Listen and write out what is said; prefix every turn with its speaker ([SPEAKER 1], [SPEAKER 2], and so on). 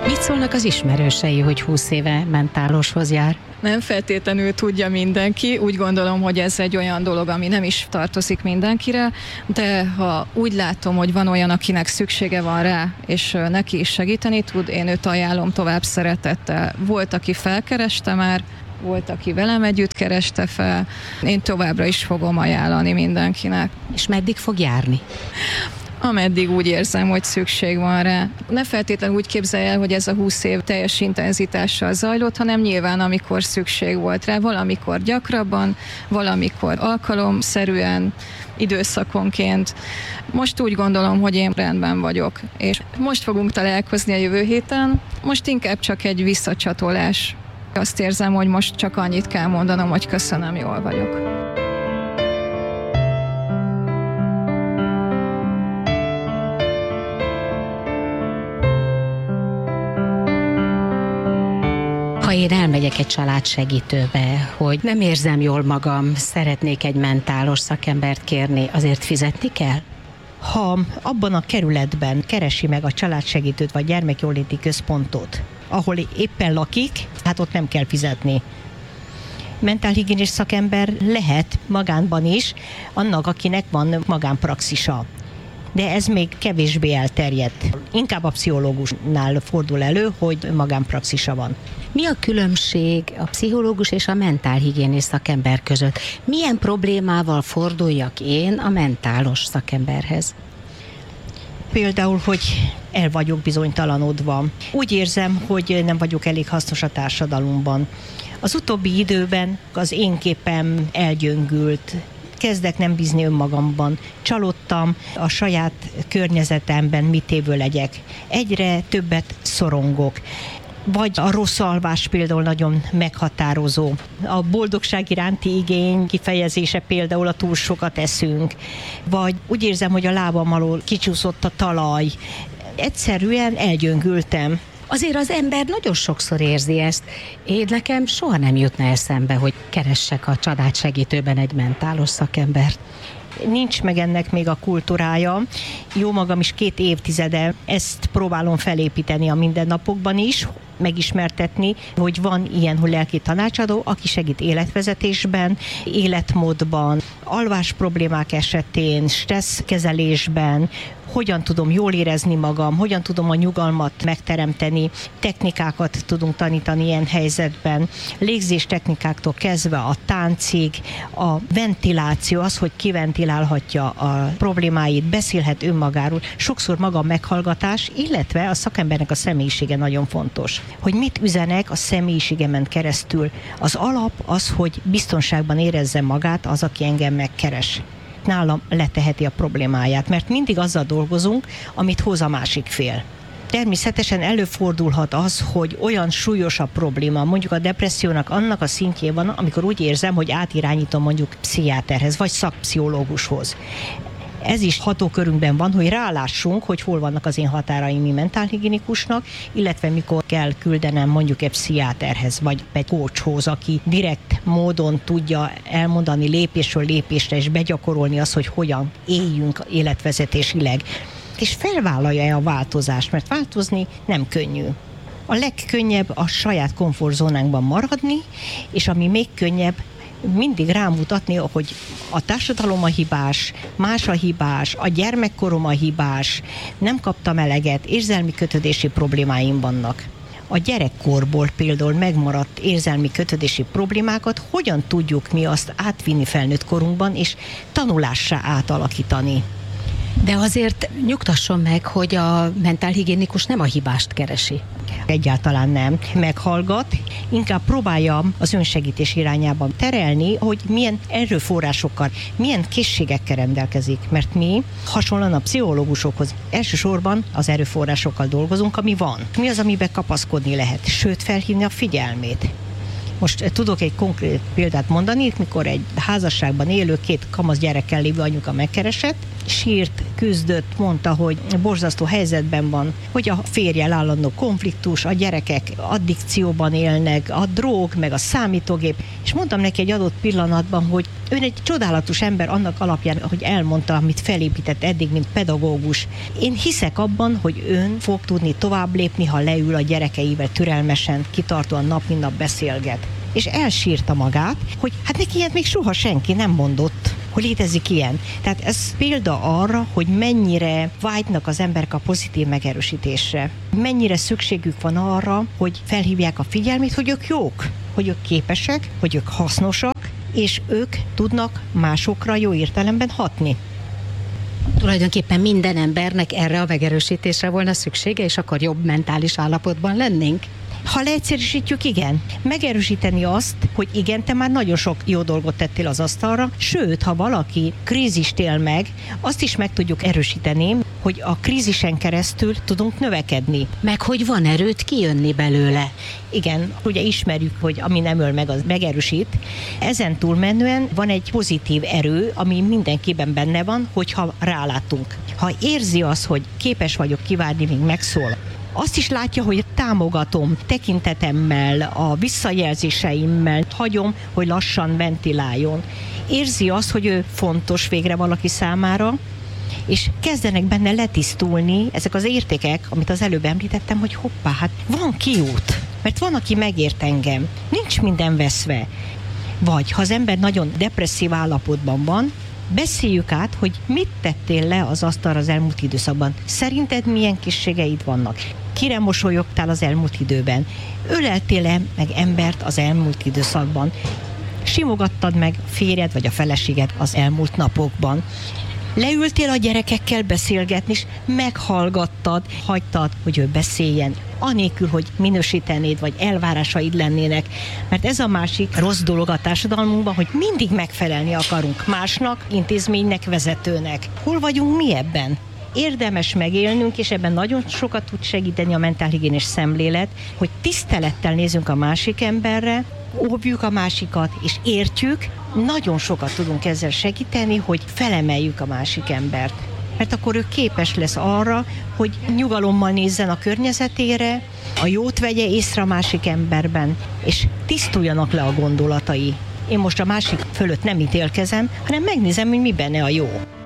[SPEAKER 1] Mit szólnak az ismerősei, hogy 20 éve mentáloshoz jár?
[SPEAKER 2] Nem feltétlenül tudja mindenki, úgy gondolom, hogy ez egy olyan dolog, ami nem is tartozik mindenkire, de ha úgy látom, hogy van olyan, akinek szüksége van rá, és neki is segíteni tud, én őt ajánlom tovább szeretettel. Volt, aki felkereste már, volt, aki velem együtt kereste fel, én továbbra is fogom ajánlani mindenkinek.
[SPEAKER 1] És meddig fog járni?
[SPEAKER 2] Ameddig úgy érzem, hogy szükség van rá. Ne feltétlenül úgy képzelj el, hogy ez a 20 év teljes intenzitással zajlott, hanem nyilván amikor szükség volt rá, valamikor gyakrabban, valamikor alkalomszerűen, időszakonként. Most úgy gondolom, hogy én rendben vagyok, és most fogunk találkozni a jövő héten, most inkább csak egy visszacsatolás. Azt érzem, hogy most csak annyit kell mondanom, hogy köszönöm, jól vagyok.
[SPEAKER 1] Ha én elmegyek egy családsegítőbe, hogy nem érzem jól magam, szeretnék egy mentálos szakembert kérni, azért fizetni kell?
[SPEAKER 3] Ha abban a kerületben keresi meg a családsegítőt vagy gyermekjóléti központot, ahol éppen lakik, hát ott nem kell fizetni. Mentálhigiénés szakember lehet magánban is, annak, akinek van magánpraxisa. De ez még kevésbé elterjedt. Inkább a pszichológusnál fordul elő, hogy magánpraxisa van.
[SPEAKER 1] Mi a különbség a pszichológus és a mentálhigiénés szakember között? Milyen problémával forduljak én a mentálos szakemberhez?
[SPEAKER 3] Például, hogy el vagyok bizonytalanodva. Úgy érzem, hogy nem vagyok elég hasznos a társadalomban. Az utóbbi időben az én képem elgyöngült. Kezdek nem bízni önmagamban. Csalódtam a saját környezetemben, mit évő legyek. Egyre többet szorongok. Vagy a rossz alvás például nagyon meghatározó. A boldogság iránti igény kifejezése például a túl sokat eszünk. Vagy úgy érzem, hogy a lábam alól kicsúszott a talaj. Egyszerűen elgyöngültem.
[SPEAKER 1] Azért az ember nagyon sokszor érzi ezt. Én nekem soha nem jutna eszembe, hogy keressek a családsegítőben egy mentálos szakembert.
[SPEAKER 3] Nincs meg ennek még a kultúrája. Jó magam is 2 évtizede ezt próbálom felépíteni a mindennapokban is, megismertetni, hogy van ilyen lelki tanácsadó, aki segít életvezetésben, életmódban, alvás problémák esetén, stresszkezelésben, hogyan tudom jól érezni magam, hogyan tudom a nyugalmat megteremteni, technikákat tudunk tanítani ilyen helyzetben, légzés technikáktól kezdve a táncig, a ventiláció, az, hogy kiventilálhatja a problémáit, beszélhet önmagáról, sokszor maga a meghallgatás, illetve a szakembernek a személyisége nagyon fontos. Hogy mit üzenek a személyiségemen keresztül. Az alap az, hogy biztonságban érezze magát az, aki engem megkeres. Nálam leteheti a problémáját, mert mindig azzal dolgozunk, amit hoz a másik fél. Természetesen előfordulhat az, hogy olyan súlyos a probléma, mondjuk a depressziónak annak a szintjében, amikor úgy érzem, hogy átirányítom mondjuk pszichiáterhez, vagy szakpszichológushoz. Ez is hatókörünkben van, hogy rálássunk, hogy hol vannak az én határaim mi mentálhigiénikusnak, illetve mikor kell küldenem mondjuk egy pszichiáterhez, vagy egy coachhoz, aki direkt módon tudja elmondani lépésről lépésre, és begyakorolni azt, hogy hogyan éljünk életvezetésileg. És felvállalja-e a változást, mert változni nem könnyű. A legkönnyebb a saját komfortzónánkban maradni, és ami még könnyebb, mindig rámutatni, hogy a társadalom a hibás, más a hibás, a gyermekkorom a hibás, nem kaptam eleget, érzelmi kötődési problémáim vannak. A gyerekkorból például megmaradt érzelmi kötődési problémákat hogyan tudjuk mi azt átvinni felnőtt korunkban, és tanulássá átalakítani.
[SPEAKER 1] De azért nyugtasson meg, hogy a mentálhigiénikus nem a hibást keresi.
[SPEAKER 3] Egyáltalán nem. Meghallgat, inkább próbálja az önsegítés irányában terelni, hogy milyen erőforrásokkal, milyen készségekkel rendelkezik. Mert mi hasonlóan a pszichológusokhoz elsősorban az erőforrásokkal dolgozunk, ami van. Mi az, amiben kapaszkodni lehet, sőt felhívni a figyelmét. Most tudok egy konkrét példát mondani, mikor egy házasságban élő 2 kamasz gyerekkel lévő anyuka megkeresett, sírt, küzdött, mondta, hogy borzasztó helyzetben van, hogy a férjel állandó konfliktus, a gyerekek addikcióban élnek, a drog, meg a számítógép, és mondtam neki egy adott pillanatban, hogy Ön egy csodálatos ember annak alapján, hogy elmondta, amit felépített eddig, mint pedagógus. Én hiszek abban, hogy ön fog tudni tovább lépni, ha leül a gyerekeivel türelmesen, kitartóan nap mint nap beszélget. És elsírta magát, hogy hát neki ilyet még soha senki nem mondott, hogy létezik ilyen. Tehát ez példa arra, hogy mennyire vágynak az emberek a pozitív megerősítésre. Mennyire szükségük van arra, hogy felhívják a figyelmét, hogy ők jók, hogy ők képesek, hogy ők hasznosak, és ők tudnak másokra jó értelemben hatni.
[SPEAKER 1] Tulajdonképpen minden embernek erre a megerősítésre volna szüksége, és akkor jobb mentális állapotban lennénk?
[SPEAKER 3] Ha leegyszerűsítjük, igen. Megerősíteni azt, hogy igen, te már nagyon sok jó dolgot tettél az asztalra, sőt, ha valaki krízist él meg, azt is meg tudjuk erősíteni, hogy a krízisen keresztül tudunk növekedni.
[SPEAKER 1] Meg hogy van erőt kijönni belőle.
[SPEAKER 3] Igen, ugye ismerjük, hogy ami nem öl meg, az megerősít. Ezen túlmenően van egy pozitív erő, ami mindenkiben benne van, hogyha rálátunk. Ha érzi azt, hogy képes vagyok kivárni, míg megszól, azt is látja, hogy támogatom tekintetemmel, a visszajelzéseimmel, hagyom, hogy lassan ventiláljon. Érzi azt, hogy ő fontos végre valaki számára, és kezdenek benne letisztulni ezek az értékek, amit az előbb említettem, hogy hoppá, hát van kiút, mert van, aki megért engem, nincs minden veszve. Vagy ha az ember nagyon depresszív állapotban van, beszéljük át, hogy mit tettél le az asztalra az elmúlt időszakban. Szerinted milyen készségeid vannak? Kire mosolyogtál az elmúlt időben? Öleltél-e meg embert az elmúlt időszakban? Simogattad meg a férjed vagy a feleséged az elmúlt napokban? Leültél a gyerekekkel beszélgetni, és meghallgattad, hagytad, hogy ő beszéljen, anélkül, hogy minősítenéd, vagy elvárásaid lennének. Mert ez a másik rossz dolog a társadalmunkban, hogy mindig megfelelni akarunk másnak, intézménynek, vezetőnek. Hol vagyunk mi ebben? Érdemes megélnünk, és ebben nagyon sokat tud segíteni a mentálhigiénés szemlélet, hogy tisztelettel nézzünk a másik emberre, óvjuk a másikat, és értjük, nagyon sokat tudunk ezzel segíteni, hogy felemeljük a másik embert. Mert akkor ő képes lesz arra, hogy nyugalommal nézzen a környezetére, a jót vegye észre a másik emberben, és tisztuljanak le a gondolatai. Én most a másik fölött nem ítélkezem, hanem megnézem, hogy mi benne a jó.